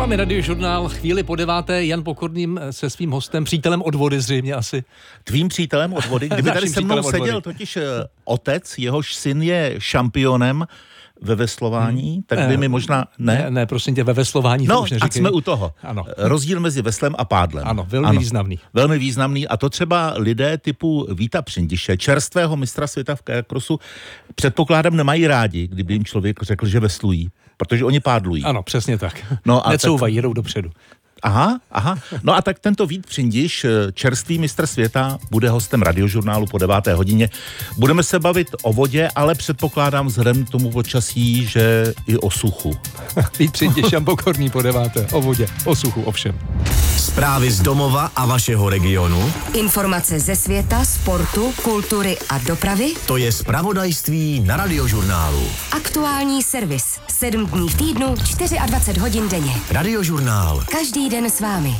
vámi Radiožurnál, chvíli po 9. Jan Pokorný se svým hostem, přítelem od vody zřejmě asi. Tvým přítelem od vody? Kdyby tady se mnou seděl totiž otec, jehož syn je šampionem ve veslování, tak by mi možná... Ne, prosím tě, ve veslování no, to už neříkej. No, jsme u toho. Ano. Rozdíl mezi veslem a pádlem. Ano, velmi významný. Velmi významný a to třeba lidé typu Víta Přindiše, čerstvého mistra světa v kajakrosu, předpokládám nemají rádi, kdyby jim člověk řekl, že veslují, protože oni pádlují. Ano, přesně tak. No necouvají, jedou dopředu. Aha. No a tak tento Vít Přindiš, čerstvý mistr světa, bude hostem Radiožurnálu po 9. hodině. Budeme se bavit o vodě, ale předpokládám vzhledem k tomu počasí, že i o suchu. Vít Přindiš, Jan Pokorný po 9. O vodě, o suchu, ovšem. Zprávy z domova a vašeho regionu. Informace ze světa, sportu, kultury a dopravy. To je zpravodajství na Radiožurnálu. Aktuální servis. 7 dní v týdnu, 24 hodin denně. Radiožurnál. Každý den s vámi.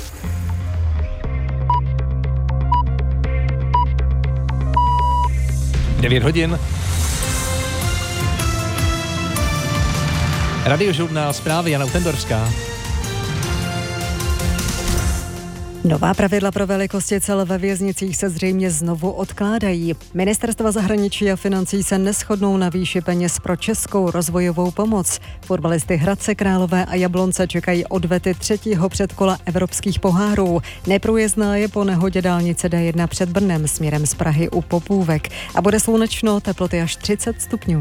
Devět hodin. Radiožurnál, zprávy Jana Utendorská. Nová pravidla pro velikosti cel ve věznicích se zřejmě znovu odkládají. Ministerstva zahraničí a financí se neshodnou na výši peněz pro českou rozvojovou pomoc. Fotbalisty Hradce Králové a Jablonce čekají odvety 3. předkola evropských pohárů. Neprůjezdná je po nehodě dálnice D1 před Brnem směrem z Prahy u Popůvek. A bude slunečno, teploty až 30 stupňů.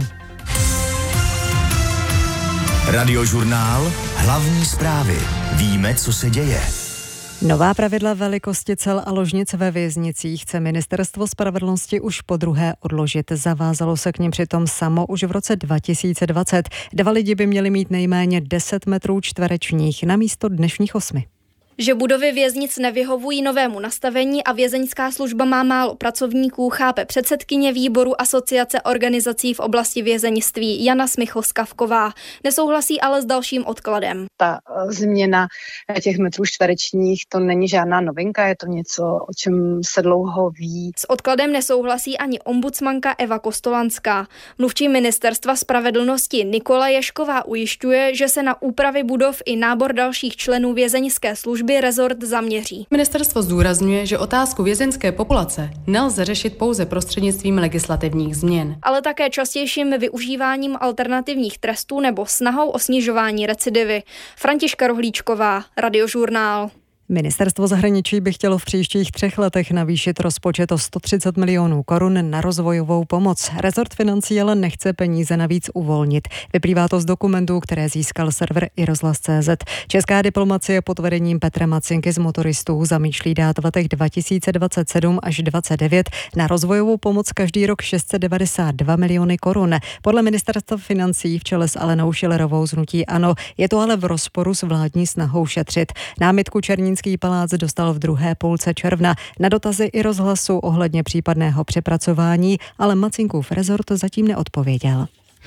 Radiožurnál, hlavní zprávy. Víme, co se děje. Nová pravidla velikosti cel a ložnic ve věznicích chce Ministerstvo spravedlnosti už podruhé odložit. Zavázalo se k nim přitom samo už v roce 2020. 2 lidi by měli mít nejméně 10 metrů čtverečních namísto dnešních 8. Že budovy věznic nevyhovují novému nastavení a vězeňská služba má málo pracovníků, chápe předsedkyně výboru Asociace organizací v oblasti vězeňství Jana Smichl-Skavková. Nesouhlasí ale s dalším odkladem. Ta změna těch metrů čtverečních, to není žádná novinka, je to něco, o čem se dlouho ví. S odkladem nesouhlasí ani ombudsmanka Eva Kostolanská. Mluvčí Ministerstva spravedlnosti Nikola Ješková ujišťuje, že se na úpravy budov i nábor dalších členů vězeňské služby rezort zaměří. Ministerstvo zdůrazňuje, že otázku vězeňské populace nelze řešit pouze prostřednictvím legislativních změn, ale také častějším využíváním alternativních trestů nebo snahou o snižování recidivy. Františka Rohlíčková, Radiožurnál. Ministerstvo zahraničí by chtělo v příštích 3 letech navýšit rozpočet o 130 milionů korun na rozvojovou pomoc. Rezort financí ale nechce peníze navíc uvolnit. Vyplývá to z dokumentů, které získal server iRozhlas.cz. Česká diplomacie pod vedením Petra Macinky z Motoristů zamýšlí dát v letech 2027 až 2029 na rozvojovou pomoc každý rok 692 miliony korun. Podle ministerstva financí v čele s Alenou Schillerovou z hnutí ANO je to ale v rozporu s vládní snahou šetřit. Námitku Černínský palác dostal v druhé půlce června. Na dotazy iRozhlasu ohledně případného přepracování, ale Macinkův rezort zatím neodpověděl.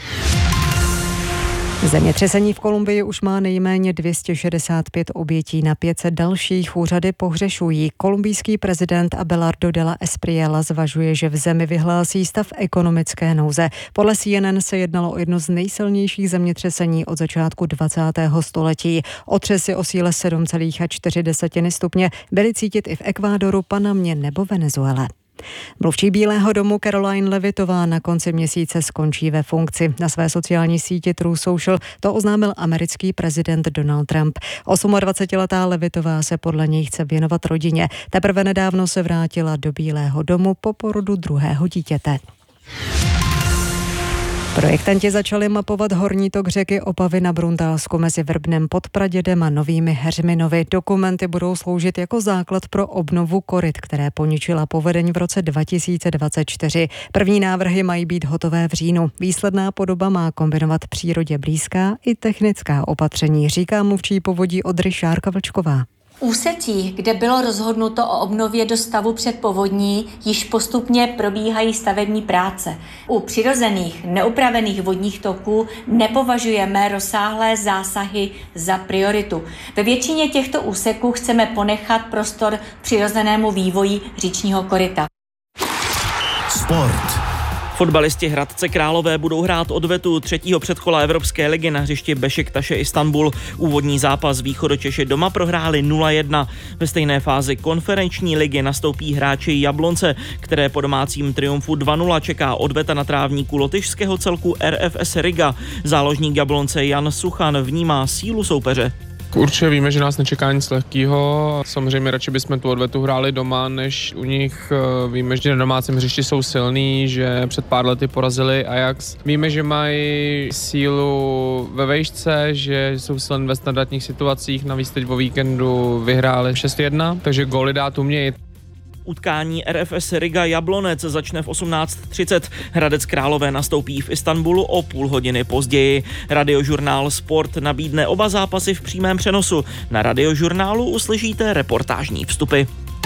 Zemětřesení v Kolumbii už má nejméně 265 obětí, na 500 dalších úřady pohřešují. Kolumbijský prezident Abelardo de la Espriella zvažuje, že v zemi vyhlásí stav ekonomické nouze. Podle CNN se jednalo o jedno z nejsilnějších zemětřesení od začátku 20. století. Otřesy o síle 7,4 stupně byly cítit i v Ekvádoru, Panamě nebo Venezuele. Mluvčí Bílého domu Caroline Levitová na konci měsíce skončí ve funkci. Na své sociální síti Truth Social to oznámil americký prezident Donald Trump. 28letá Levitová se podle něj chce věnovat rodině. Teprve nedávno se vrátila do Bílého domu po porodu druhého dítěte. Projektanti začali mapovat horní tok řeky Opavy na Bruntálsku mezi Vrbnem pod Pradědem a Novými Heřminovy. Dokumenty budou sloužit jako základ pro obnovu koryt, které poničila povodeň v roce 2024. První návrhy mají být hotové v říjnu. Výsledná podoba má kombinovat přírodě blízká i technická opatření, říká mluvčí povodí Odry Šárka Vlčková. Úsecích, kde bylo rozhodnuto o obnově do stavu před povodní, již postupně probíhají stavební práce. U přirozených, neupravených vodních toků nepovažujeme rozsáhlé zásahy za prioritu. Ve většině těchto úseků chceme ponechat prostor přirozenému vývoji říčního koryta. Sport. Fotbalisti Hradce Králové budou hrát odvetu 3. předkola Evropské ligy na hřišti Bešiktaše Istanbul. Úvodní zápas Východočeši doma prohráli 0-1. Ve stejné fázi konferenční ligy nastoupí hráči Jablonce, které po domácím triumfu 2-0 čeká odveta na trávníku lotyšského celku RFS Riga. Záložník Jablonce Jan Suchan vnímá sílu soupeře. Určitě víme, že nás nečeká nic lehkýho. Samozřejmě radši bychom tu odvetu hráli doma, než u nich. Víme, že na domácím hřišti jsou silný, že před pár lety porazili Ajax. Víme, že mají sílu ve vejšce, že jsou silní ve standardních situacích. Navíc teď o víkendu vyhráli 6-1, takže góly dát umějí. Utkání RFS Riga Jablonec začne v 18:30. Hradec Králové nastoupí v Istanbulu o půl hodiny později. Radiožurnál Sport nabídne oba zápasy v přímém přenosu. Na Radiožurnálu uslyšíte reportážní vstupy.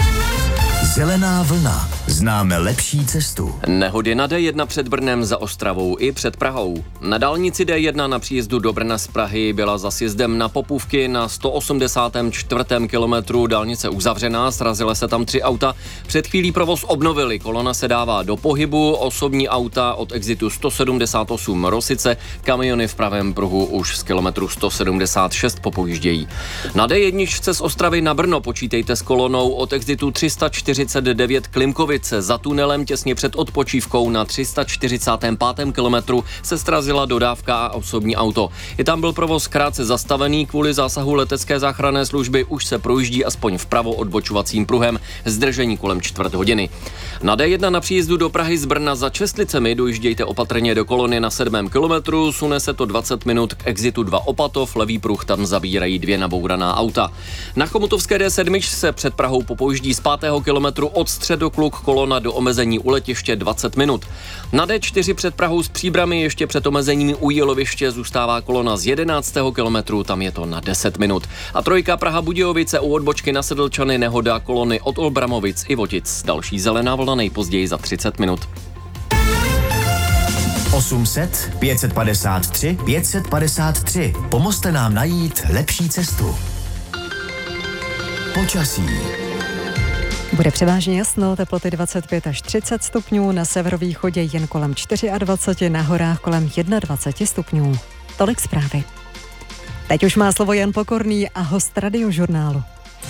Zelená vlna. Známe lepší cestu. Nehody na D1 před Brnem, za Ostravou i před Prahou. Na dálnici D1 na příjezdu do Brna z Prahy byla za sjezdem na Popůvky na 184. kilometru dálnice uzavřená, srazily se tam 3 auta. Před chvílí provoz obnovili, kolona se dává do pohybu, osobní auta od exitu 178 Rosice, kamiony v pravém pruhu už z kilometru 176 popojíždějí. Na D1 z Ostravy na Brno počítejte s kolonou od exitu 349 Klimkovice. Za tunelem těsně před odpočívkou na 345. kilometru se srazila dodávka a osobní auto. I tam byl provoz krátce zastavený kvůli zásahu letecké záchranné služby, už se projíždí aspoň vpravo odbočovacím pruhem, zdržení kolem 1/4 hodiny. Na D1 na příjezdu do Prahy z Brna za Čestlicemi dojíždějte opatrně do kolony na 7. kilometru, sune se to 20 minut k exitu 2 Opatov, levý pruh tam zabírají 2 nabouraná auta. Na Chomutovské D7 se před Prahou popojíždí z 5. kilometru od Středokluk kolona do omezení u letiště 20 minut. Na D4 před Prahou s Příbrami ještě před omezením u Jíloviště zůstává kolona z 11. kilometru, tam je to na 10 minut. A 3. Praha Budějovice u odbočky na Sedlčany nehoda, kolony od Olbramovic i Votic. Další zelená vlna nejpozději za 30 minut. 800 553 553. Pomozte nám najít lepší cestu. Počasí. Bude převážně jasno, teploty 25 až 30 stupňů, na severovýchodě jen kolem 24, na horách kolem 21 stupňů. Tolik zprávy. Teď už má slovo Jan Pokorný a host Radiožurnálu.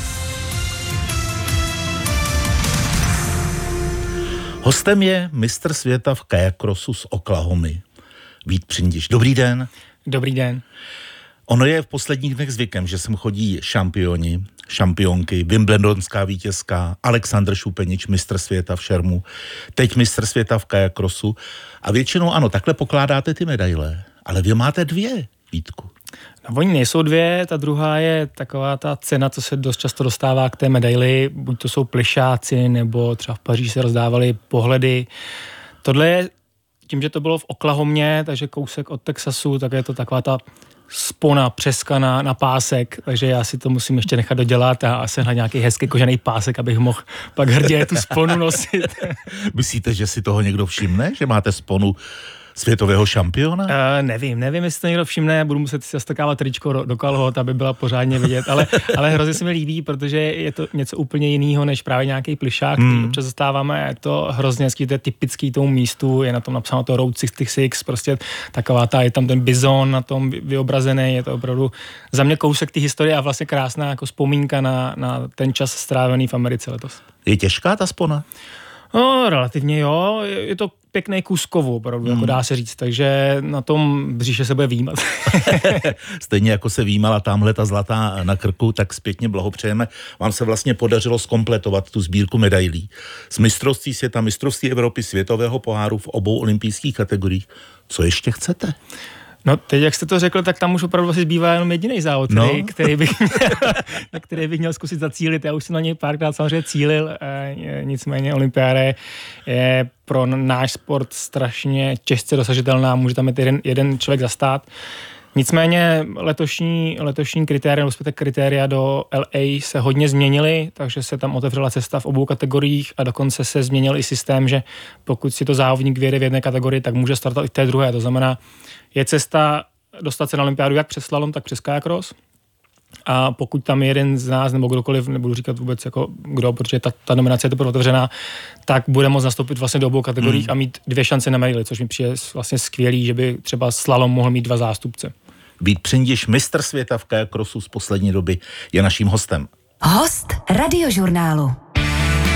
Hostem je mistr světa v kajakrosu z Oklahomy, Vít Přindiš. Dobrý den. Dobrý den. Ono je v posledních dnech zvykem, že sem chodí šampioni, šampionky, Wimbledonská vítězka, Alexandr Šupenič, mistr světa v šermu, teď mistr světa v kajakrosu. A většinou ano, takhle pokládáte ty medaile, ale vy máte 2, Vítku. No, oni nejsou 2, ta druhá je taková ta cena, co se dost často dostává k té medaili, buď to jsou plišáci, nebo třeba v Paříži se rozdávaly pohledy. Tohle je, tím, že to bylo v Oklahomě, takže kousek od Texasu, tak je to taková ta spona přeskaná na pásek, takže já si to musím ještě nechat dodělat a sehnat nějaký hezký kožený pásek, abych mohl pak hrdě tu sponu nosit. Myslíte, že si toho někdo všimne, že máte sponu světového šampiona? Nevím, jestli to někdo všimne, budu muset si zastrkávat tričko do kalhot, aby byla pořádně vidět, ale hrozně se mi líbí, protože je to něco úplně jiného, než právě nějaký plišák, který občas zastáváme, je to hrozně hezký, to je typický tomu místu, je na tom napsáno to Road 66, prostě taková ta, je tam ten bizon na tom vyobrazený, je to opravdu za mě kousek té historie a vlastně krásná jako vzpomínka na ten čas strávený v Americe letos. Je těžká ta spona? No, relativně jo, je to pěkný kus kovu, opravdu, jako dá se říct, takže na tom bříše se bude výjímat. Stejně jako se výjímala tamhle ta zlatá na krku, tak zpětně blahopřejeme. Vám se vlastně podařilo zkompletovat tu sbírku medailí. Z mistrovství světa, mistrovství Evropy, světového poháru v obou olympijských kategoriích. Co ještě chcete? No teď, jak jste to řekl, tak tam už opravdu asi zbývá jenom jediný závod, který bych měl zkusit zacílit. Já už jsem na něj párkrát samozřejmě cílil, nicméně olympiáda je pro náš sport strašně těžce dosažitelná, může tam jeden člověk zastát. Nicméně letošní kritéria do LA se hodně změnily, takže se tam otevřela cesta v obou kategoriích a dokonce se změnil i systém, že pokud si to závodník vyjede v jedné kategorii, tak může startovat i v té druhé. To znamená, je cesta dostat se na olympiádu jak přes slalom, tak přes kajakros. a pokud tam je jeden z nás nebo kdokoliv, nebudu říkat vůbec jako kdo, protože ta nominace je teprve otevřená, tak bude moct nastoupit vlastně do obou kategoriích a mít 2 šance na medaili, což mi přijde vlastně skvělý, že by třeba slalom mohl mít 2 zástupce. Vít Přindiš, mistr světa v kajakrosu z poslední doby, je naším hostem. Host Radiožurnálu.